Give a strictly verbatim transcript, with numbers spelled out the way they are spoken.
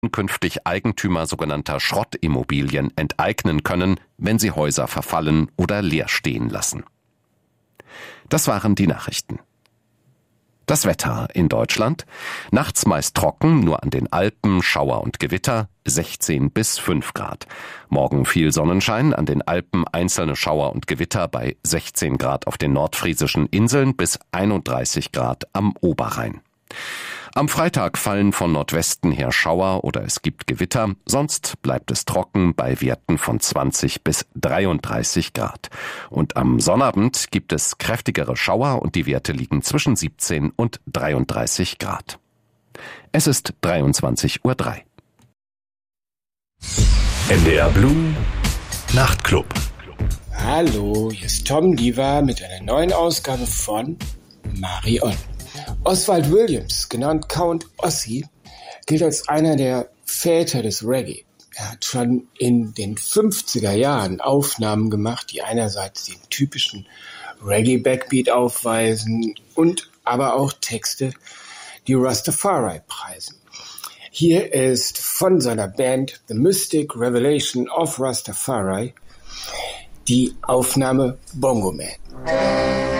künftig Eigentümer sogenannter Schrottimmobilien enteignen können, wenn sie Häuser verfallen oder leer stehen lassen. Das waren die Nachrichten. Das Wetter in Deutschland: nachts meist trocken, nur an den Alpen Schauer und Gewitter, sechzehn bis fünf Grad. Morgen viel Sonnenschein, an den Alpen einzelne Schauer und Gewitter bei sechzehn Grad auf den nordfriesischen Inseln bis einunddreißig Grad am Oberrhein. Am Freitag fallen von Nordwesten her Schauer oder es gibt Gewitter, sonst bleibt es trocken bei Werten von zwanzig bis dreiunddreißig Grad. Und am Sonnabend gibt es kräftigere Schauer und die Werte liegen zwischen siebzehn und dreiunddreißig Grad. Es ist dreiundzwanzig Uhr drei. N D R Blue Nachtclub. Hallo, hier ist Tom Diva mit einer neuen Ausgabe von Marion. Oswald Williams, genannt Count Ossie, gilt als einer der Väter des Reggae. Er hat schon in den fünfziger Jahren Aufnahmen gemacht, die einerseits den typischen Reggae-Backbeat aufweisen und aber auch Texte, die Rastafari preisen. Hier ist von seiner Band The Mystic Revelation of Rastafari die Aufnahme Bongo Man.